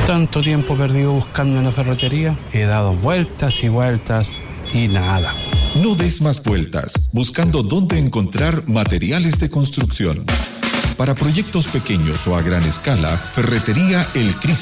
Tanto tiempo perdido buscando una ferretería, he dado vueltas y vueltas y nada. No des más vueltas, buscando dónde encontrar materiales de construcción. Para proyectos pequeños o a gran escala, Ferretería El Cristo